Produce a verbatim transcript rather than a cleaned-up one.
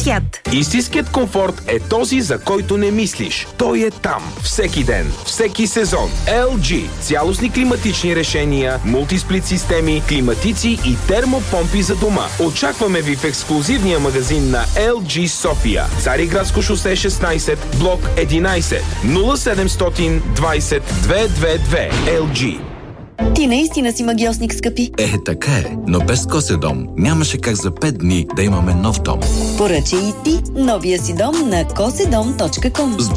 свят. Истинският комфорт е този, за който не мислиш. Той е там. Всеки ден, всеки сезон. ел джи. Цялостни климатични решения, мултисплит системи, климатици и термопомпи за дома. Очакваме ви в ексклузивния магазин на ел джи София. Цариградско шосе шестнайсет, блок единайсет, нула седемстотин двайсет двеста двадесет и две. ел джи. Ти наистина си магиосник, скъпи. Е, така е, но без Коседом нямаше как за пет дни да имаме нов дом. Поръчай и ти новия си дом на коседом точка ком.